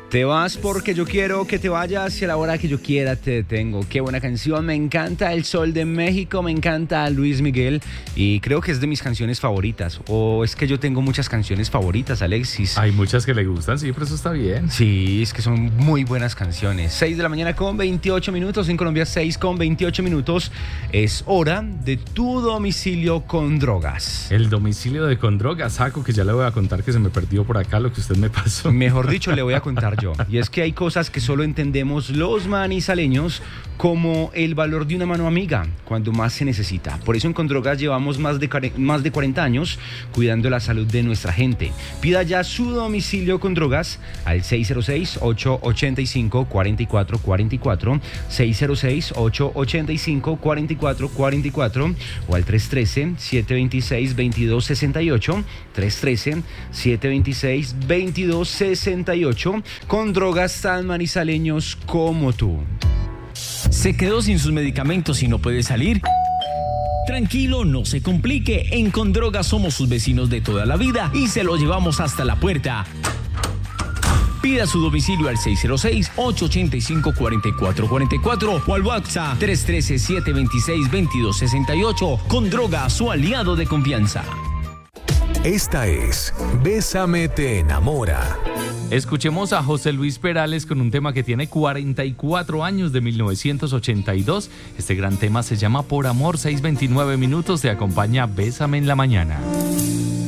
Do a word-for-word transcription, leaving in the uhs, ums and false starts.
Te vas porque yo quiero que te vayas y a la hora que yo quiera te detengo. Qué buena canción, me encanta El Sol de México, me encanta Luis Miguel y creo que es de mis canciones favoritas. O es que yo tengo muchas canciones favoritas, Alexis. Hay muchas que le gustan, sí, pero eso está bien. Sí, es que son muy buenas canciones. seis de la mañana con veintiocho minutos, en Colombia seis con veintiocho minutos. Es hora de tu domicilio con drogas. El domicilio de con drogas, Jaco, que ya le voy a contar que se me perdió por acá lo que usted me pasó. Mejor dicho, le voy a contar yo. Y es que hay cosas que solo entendemos los manizaleños, como el valor de una mano amiga cuando más se necesita. Por eso en Condrogas llevamos más de, más de cuarenta años cuidando la salud de nuestra gente. Pida ya su domicilio con drogas al seis cero seis, ocho ocho cinco, cuatro cuatro cuatro cuatro, seis cero seis, ocho ocho cinco, cuatro cuatro cuatro cuatro o al tres uno tres, siete dos seis, dos dos seis ocho, tres uno tres, siete dos seis, dos dos seis ocho, con drogas tan manizaleños como tú. ¿Se quedó sin sus medicamentos y no puede salir? Tranquilo, no se complique. En Condrogas somos sus vecinos de toda la vida y se lo llevamos hasta la puerta. Pida su domicilio al seis cero seis, ocho ocho cinco, cuatro cuatro cuatro cuatro o al WhatsApp tres uno tres, siete dos seis, dos dos seis ocho. Condrogas, su aliado de confianza. Esta es Bésame te enamora. Escuchemos a José Luis Perales con un tema que tiene cuarenta y cuatro años, de mil novecientos ochenta y dos. Este gran tema se llama Por Amor. Seis veintinueve minutos, te acompaña Bésame en la mañana.